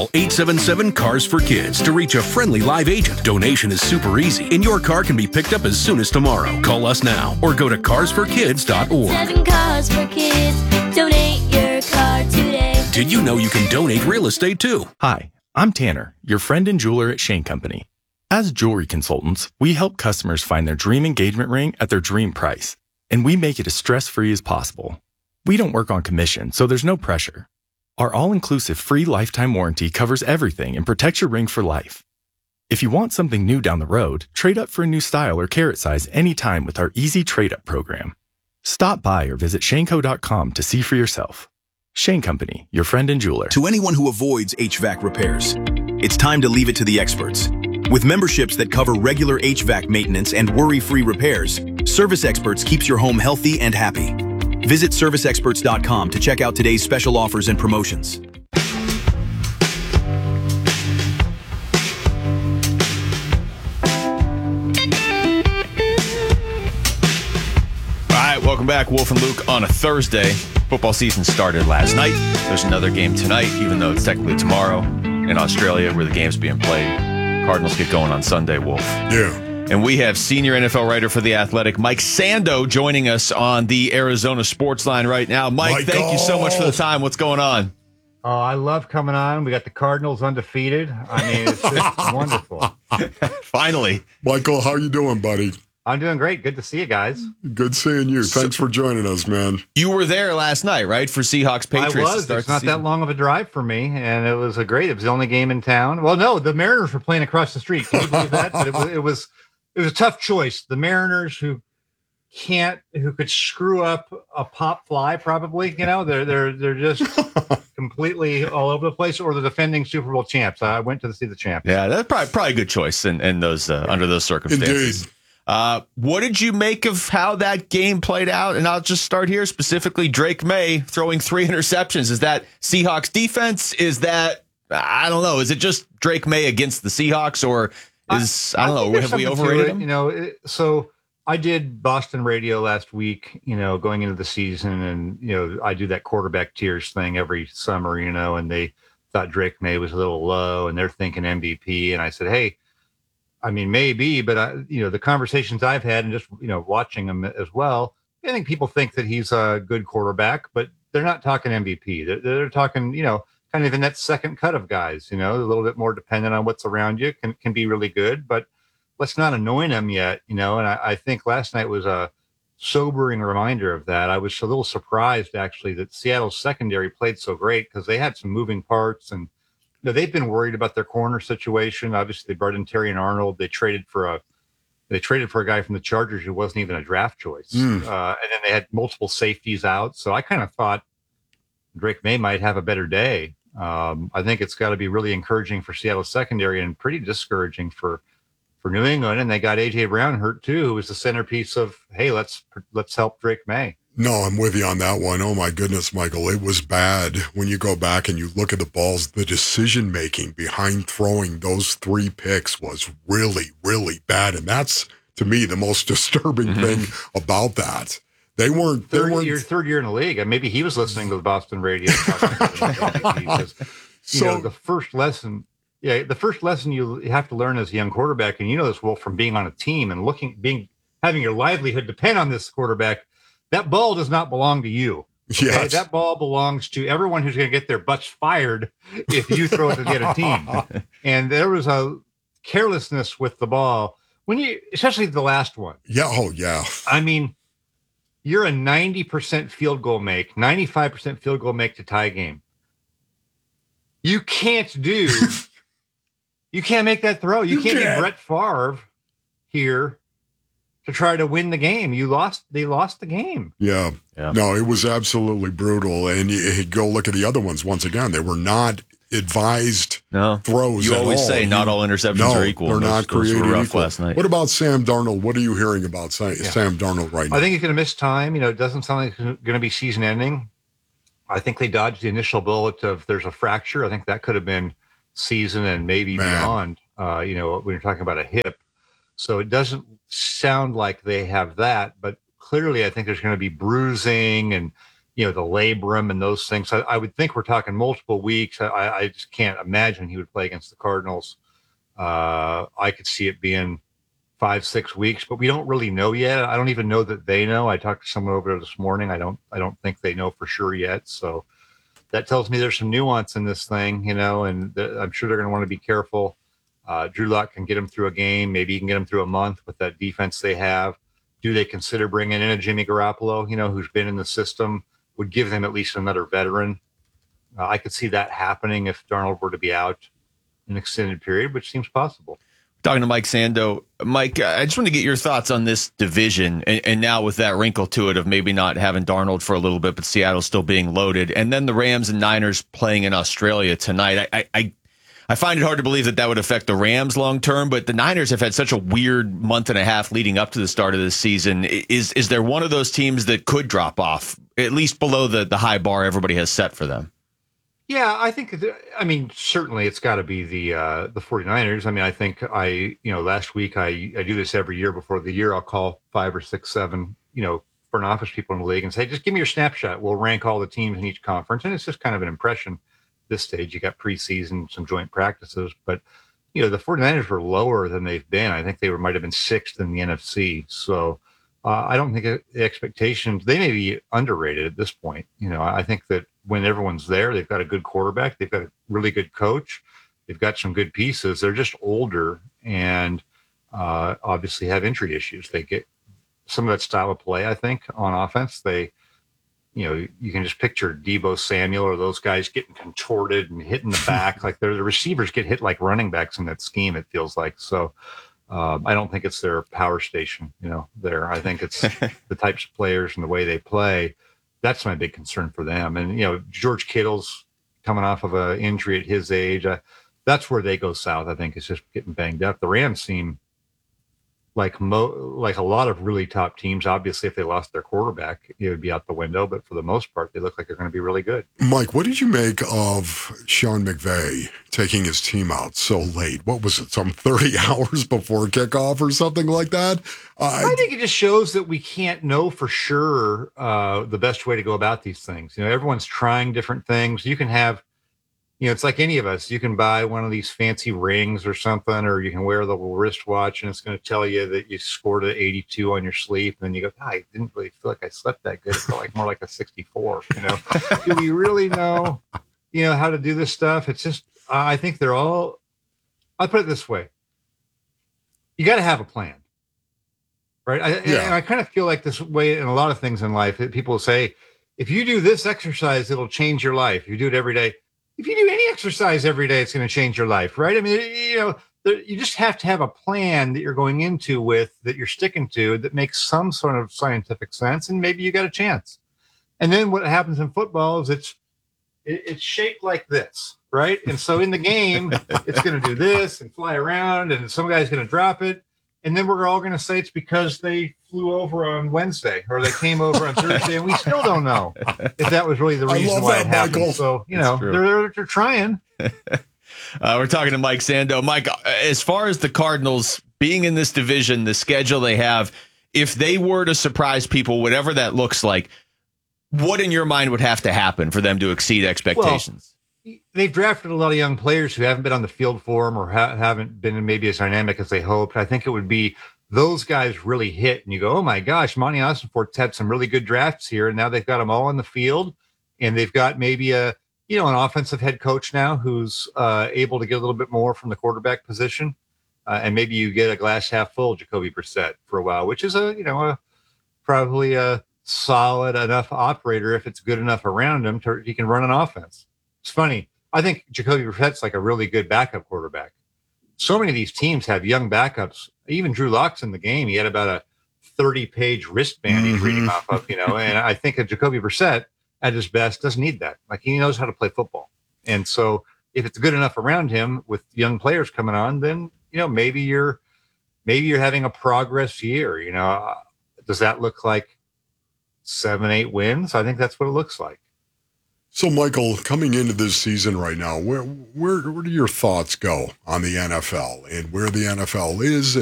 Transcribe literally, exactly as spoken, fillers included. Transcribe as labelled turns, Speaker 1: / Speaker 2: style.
Speaker 1: Call eight seven seven, C A R S for Kids to reach a friendly live agent. Donation is super easy, and your car can be picked up as soon as tomorrow. Call us now or go to cars for kids dot org.
Speaker 2: Seven Cars for Kids. Donate your car today.
Speaker 1: Did you know you can donate real estate too?
Speaker 3: Hi, I'm Tanner, your friend and jeweler at Shane Company. As jewelry consultants, we help customers find their dream engagement ring at their dream price, and we make it as stress-free as possible. We don't work on commission, so there's no pressure. Our all-inclusive free lifetime warranty covers everything and protects your ring for life. If you want something new down the road, trade up for a new style or carat size anytime with our easy trade-up program. Stop by or visit shane co dot com to see for yourself. Shane Company, your friend and jeweler.
Speaker 4: To anyone who avoids H V A C repairs, it's time to leave it to the experts. With memberships that cover regular H V A C maintenance and worry-free repairs, Service Experts keeps your home healthy and happy. Visit service experts dot com to check out today's special offers and promotions.
Speaker 5: All right, welcome back, Wolf and Luke on a Thursday. Football season started last night. There's another game tonight, even though it's technically tomorrow in Australia where the game's being played. Cardinals get going on Sunday, Wolf.
Speaker 6: Yeah.
Speaker 5: And we have senior N F L writer for The Athletic, Mike Sando, joining us on the Arizona Sports Line right now. Mike,
Speaker 6: Michael.
Speaker 5: Thank you so much for the time. What's going on?
Speaker 7: Oh, I love coming on. We got the Cardinals undefeated. I mean, it's just wonderful.
Speaker 5: Finally.
Speaker 6: Michael, how you doing, buddy?
Speaker 7: I'm doing great. Good to see you guys.
Speaker 6: Good seeing you. Thanks for joining us, man.
Speaker 5: You were there last night, right, for Seahawks Patriots?
Speaker 7: I
Speaker 5: to
Speaker 7: was.
Speaker 5: start
Speaker 7: It's
Speaker 5: the
Speaker 7: not
Speaker 5: season?
Speaker 7: that long of a drive for me, and it was a great. It was the only game in town. Well, no, the Mariners were playing across the street. Can you believe that? But it was, it was it was a tough choice. The Mariners, who can't, who could screw up a pop fly, probably. You know, they're they're they're just completely all over the place. Or the defending Super Bowl champs. I went to see the champs.
Speaker 5: Yeah, that's probably probably a good choice in, in those uh, under those circumstances.
Speaker 6: Indeed.
Speaker 5: Uh, what did you make of how that game played out? And I'll just start here, specifically Drake May throwing three interceptions. Is that Seahawks defense? Is that, I don't know, is it just Drake May against the Seahawks, or is, I, I don't
Speaker 7: think
Speaker 5: know,
Speaker 7: there's
Speaker 5: have we
Speaker 7: something to
Speaker 5: overrated
Speaker 7: it,
Speaker 5: him?
Speaker 7: You know, it, so I did Boston radio last week, you know, going into the season, and, you know, I do that quarterback tiers thing every summer, you know, and they thought Drake May was a little low, and they're thinking M V P. And I said, hey, I mean, maybe, but I, you know, the conversations I've had and just, you know, watching him as well, I think people think that he's a good quarterback, but they're not talking M V P. They're, they're talking, you know, kind of in that second cut of guys, you know, a little bit more dependent on what's around you, can, can be really good, but let's not anoint him yet, you know. And I, I think last night was a sobering reminder of that. I was a little surprised, actually, that Seattle's secondary played so great because they had some moving parts, and you know, they've been worried about their corner situation. Obviously, they brought in Terry and Arnold. They traded for a they traded for a guy from the Chargers who wasn't even a draft choice.
Speaker 6: Mm.
Speaker 7: Uh, and then they had multiple safeties out. So I kind of thought Drake May might have a better day. Um, I think it's got to be really encouraging for Seattle's secondary and pretty discouraging for for New England. And they got A J Brown hurt too, who was the centerpiece of, hey, let's let's help Drake May.
Speaker 6: No, I'm with you on that one. Oh, my goodness, Michael. It was bad when you go back and you look at the balls. The decision-making behind throwing those three picks was really, really bad. And that's, to me, the most disturbing
Speaker 5: Mm-hmm.
Speaker 6: thing about that. They weren't... They
Speaker 7: Third
Speaker 6: weren't
Speaker 7: year, third year in the league. And maybe he was listening to the Boston radio. Because, you
Speaker 6: So-
Speaker 7: know, the first lesson... Yeah, the first lesson you have to learn as a young quarterback, and you know this, Wolf, from being on a team and looking, being, having your livelihood depend on this quarterback, that ball does not belong to you. Okay?
Speaker 6: Yes.
Speaker 7: That ball belongs to everyone who's going to get their butts fired if you throw it to the other team. And there was a carelessness with the ball when you, especially the last one.
Speaker 6: Yeah, oh, yeah.
Speaker 7: I mean, you're a ninety percent field goal make, ninety-five percent field goal make to tie a game. You can't do, you can't make that throw. You,
Speaker 6: You
Speaker 7: can't,
Speaker 6: can't.
Speaker 7: be Brett Favre here to try to win the game. You lost, they lost the game.
Speaker 6: Yeah.
Speaker 5: Yeah.
Speaker 6: No, it was absolutely brutal. And you, you go look at the other ones once again. They were not advised
Speaker 5: No.
Speaker 6: throws
Speaker 5: You
Speaker 6: at
Speaker 5: always
Speaker 6: all.
Speaker 5: say not
Speaker 6: You-
Speaker 5: all interceptions
Speaker 6: no,
Speaker 5: are equal.
Speaker 6: They're
Speaker 5: Those-
Speaker 6: not
Speaker 5: those were
Speaker 6: created
Speaker 5: rough
Speaker 6: equal.
Speaker 5: last night.
Speaker 6: What about Sam Darnold? What are you hearing about Sam,
Speaker 7: Yeah.
Speaker 6: Sam Darnold right now?
Speaker 7: I think he's going to miss time. You know, it doesn't sound like it's going to be season ending. I think they dodged the initial bullet of there's a fracture. I think that could have been season and maybe
Speaker 6: Man.
Speaker 7: beyond, uh, you know, when you're talking about a hip. So it doesn't sound like they have that, but clearly I think there's going to be bruising and, you know, the labrum and those things. I, I would think we're talking multiple weeks. I, I just can't imagine he would play against the Cardinals. Uh, I could see it being five, six weeks, but we don't really know yet. I don't even know that they know. I talked to someone over there this morning. I don't, I don't think they know for sure yet. So that tells me there's some nuance in this thing, you know, and th- I'm sure they're going to want to be careful. Uh, Drew Lock can get him through a game. Maybe he can get him through a month with that defense they have. Do they consider bringing in a Jimmy Garoppolo, you know, who's been in the system, would give them at least another veteran? Uh, I could see that happening if Darnold were to be out an extended period, which seems possible.
Speaker 5: Talking to Mike Sando. Mike, I just want to get your thoughts on this division, and, and now with that wrinkle to it of maybe not having Darnold for a little bit, but Seattle still being loaded, and then the Rams and Niners playing in Australia tonight. I, I, I find it hard to believe that that would affect the Rams long term, but the Niners have had such a weird month and a half leading up to the start of this season. Is is there one of those teams that could drop off, at least below the, the high bar everybody has set for them?
Speaker 7: Yeah, I think, I mean, certainly it's got to be the uh, the 49ers. I mean, I think I, you know, last week I, I do this every year before the year. I'll call five or six, seven, you know, front office people in the league and say, just give me your snapshot. We'll rank all the teams in each conference. And it's just kind of an impression. This stage, you got preseason, some joint practices, but, you know, the 49ers were lower than they've been. I think they were, might have been sixth in the N F C. So uh, I don't think the expectations, they may be underrated at this point. You know, I think that when everyone's there, they've got a good quarterback, they've got a really good coach, they've got some good pieces. They're just older and uh, obviously have injury issues. They get some of that style of play, I think, on offense. They, you know, you can just picture Deebo Samuel or those guys getting contorted and hitting the back. Like they're, the receivers get hit like running backs in that scheme, it feels like. So um, I don't think it's their power station, you know, there. I think it's the types of players and the way they play. That's my big concern for them. And, you know, George Kittle's coming off of an injury at his age. Uh, that's where they go south, I think, is just getting banged up. The Rams seem like mo- like a lot of really top teams. Obviously, if they lost their quarterback, it would be out the window. But for the most part, they look like they're going to be really good.
Speaker 6: Mike, what did you make of Sean McVay taking his team out so late? What was it, some thirty hours before kickoff or something like that? Uh,
Speaker 7: I think it just shows that we can't know for sure uh, the best way to go about these things. You know, everyone's trying different things. You can have, you know, it's like any of us. You can buy one of these fancy rings or something, or you can wear the little wristwatch, and it's going to tell you that you scored an eighty-two on your sleep. And then you go, oh, I didn't really feel like I slept that good. It felt like more like a sixty-four. You know, do we really know, you know, how to do this stuff? It's just, uh, I think they're all. I'll put it this way: you got to have a plan, right? I,
Speaker 6: Yeah.
Speaker 7: And I kind of feel like this way in a lot of things in life. That people say, if you do this exercise, it'll change your life. You do it every day. If you do any exercise every day, it's going to change your life, right? I mean, you know, there, you just have to have a plan that you're going into with, that you're sticking to, that makes some sort of scientific sense, and maybe you got a chance. And then what happens in football is it's it, it's shaped like this, right? And so in the game, it's going to do this and fly around, and some guy's going to drop it, and then we're all going to say it's because they flew over on Wednesday or they came over on Thursday, and we still don't know if that was really the
Speaker 6: I
Speaker 7: reason
Speaker 6: love
Speaker 7: why
Speaker 6: that,
Speaker 7: it happened.
Speaker 6: Michael.
Speaker 7: So, you
Speaker 5: That's
Speaker 7: know,
Speaker 5: true.
Speaker 7: they're, they're, they're trying.
Speaker 5: Uh, we're talking to Mike Sando. Mike, as far as the Cardinals being in this division, the schedule they have, if they were to surprise people, whatever that looks like, what in your mind would have to happen for them to exceed expectations?
Speaker 7: Well, they've drafted a lot of young players who haven't been on the field for them or ha- haven't been maybe as dynamic as they hoped. I think it would be those guys really hit, and you go, oh my gosh, Monty Ossenfort's had some really good drafts here, and now they've got them all on the field, and they've got maybe a, you know, an offensive head coach now who's uh, able to get a little bit more from the quarterback position, uh, and maybe you get a glass half full Jacoby Brissett for a while, which is a, you know, a, probably a solid enough operator if it's good enough around him to he can run an offense. It's funny. I think Jacoby Brissett's like a really good backup quarterback. So many of these teams have young backups. Even Drew Lock's in the game. He had about a thirty-page wristband he's
Speaker 6: Mm-hmm.
Speaker 7: reading off of, you know. And I think that Jacoby Brissett, at his best, doesn't need that. Like, he knows how to play football. And so if it's good enough around him with young players coming on, then, you know, maybe you're maybe you're having a progress year. You know, uh, does that look like seven, eight wins? I think that's what it looks like.
Speaker 6: So, Michael, coming into this season right now, where where where do your thoughts go on the N F L and where the N F L is